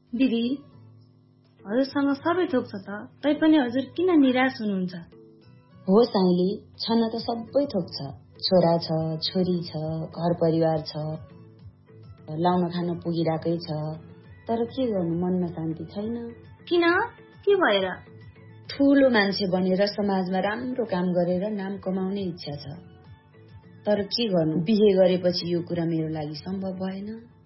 दिदी, हजुरसँग सबै थोक छ त, तैपनि हजुर किन निराश हुनुहुन्छ? हो साइली, छन त सबै थोक छ। छोरा छ, छोरी छ, घर परिवार छ, लाउन खान पुगिराकै छ, तर के गर्नु, मनमा शान्ति छैन। किन? के भएर? ठूलो मान्छे बनेर समाजमा राम्रो काम गरेर नाम कमाउने इच्छा छ, तर के गर्नु, बिहे गरेपछि यो कुरा मेरो लागि सम्भव भएन।